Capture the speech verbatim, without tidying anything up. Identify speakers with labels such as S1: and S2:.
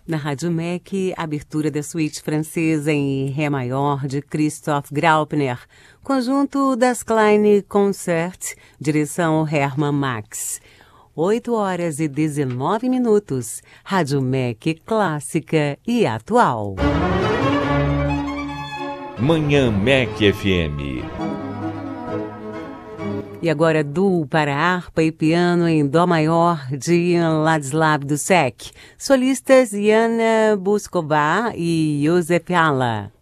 S1: Na Rádio M E C, abertura da suíte francesa em Ré maior de Christoph Graupner, conjunto das Kleine Concert, direção Hermann Max. oito horas e dezenove minutos. Rádio M E C clássica e atual.
S2: Manhã M E C F M.
S1: E agora duo para harpa e piano em dó maior de Ian Ladislav Dussek. Solistas Jana Buskova e Josef Hala.